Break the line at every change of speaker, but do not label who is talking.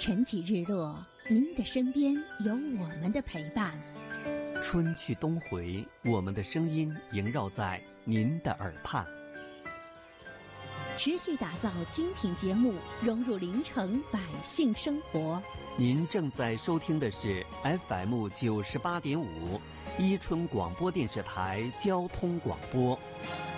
晨起日落，您的身边有我们的陪伴。
春去冬回，我们的声音萦绕在您的耳畔。
持续打造精品节目，融入临城百姓生活。
您正在收听的是 FM98.5，伊春广播电视台交通广播。